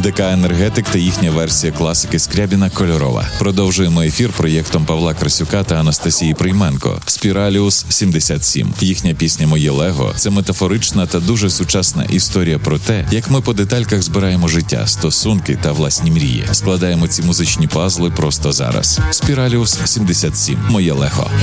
ДК «Енергетик» та їхня версія класики Скрябіна «Кольорова». Продовжуємо ефір проєктом Павла Красюка та Анастасії Прийменко «Спіраліус 77». Їхня пісня «Моє Лего» – це метафорична та дуже сучасна історія про те, як ми по детальках збираємо життя, стосунки та власні мрії. Складаємо ці музичні пазли просто зараз. «Спіраліус 77. Моє Лего».